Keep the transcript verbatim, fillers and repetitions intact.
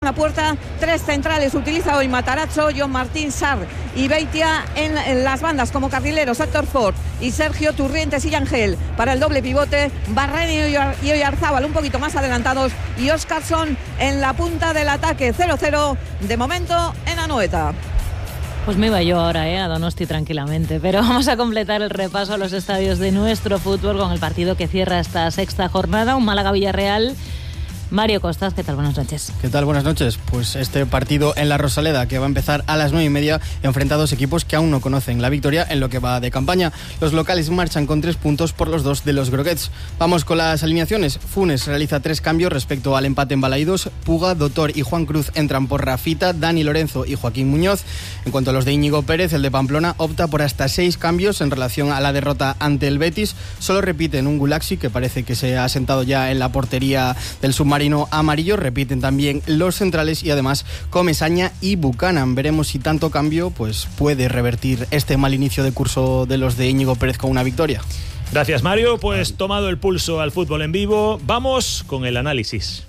segunda puerta, tres centrales utiliza hoy Matarazzo, John Martín, Sarr y Beitia en, en las bandas como carrileros, Héctor Ford y Sergio Turrientes y Ángel para el doble pivote, Barreño y Oyarzábal un poquito más adelantados y Óscarson en la punta del ataque. Cero cero de momento en Anoeta. Pues me iba yo ahora, ¿eh? a Donosti tranquilamente, pero vamos a completar el repaso a los estadios de nuestro fútbol con el partido que cierra esta sexta jornada, un Málaga-Villarreal. Mario Costas, ¿qué tal? Buenas noches. ¿Qué tal? Buenas noches. Pues este partido en la Rosaleda, que va a empezar a las nueve y media, enfrenta a dos equipos que aún no conocen la victoria en lo que va de campaña. Los locales marchan con tres puntos por los dos de los groguets. Vamos con las alineaciones. Funes realiza tres cambios respecto al empate en Balaídos. Puga, Doctor y Juan Cruz entran por Rafita, Dani Lorenzo y Joaquín Muñoz. En cuanto a los de Íñigo Pérez, el de Pamplona opta por hasta seis cambios en relación a la derrota ante el Betis. Solo repiten un Gulaxi, que parece que se ha sentado ya en la portería del submarino amarillo. Repiten también los centrales y además Comesaña y Buchanan. Veremos si tanto cambio pues puede revertir este mal inicio de curso de los de Íñigo Pérez con una victoria. Gracias, Mario. Pues tomado el pulso al fútbol en vivo, vamos con el análisis.